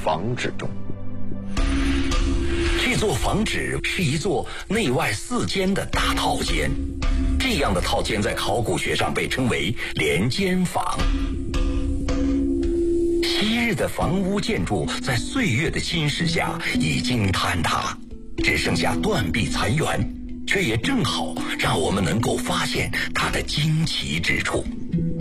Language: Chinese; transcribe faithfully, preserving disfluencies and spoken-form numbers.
房址中。 这座房址是一座内外四间的大套间，这样的套间在考古学上被称为连间房。昔日的房屋建筑在岁月的侵蚀下已经坍塌，只剩下断壁残垣，却也正好让我们能够发现它的惊奇之处。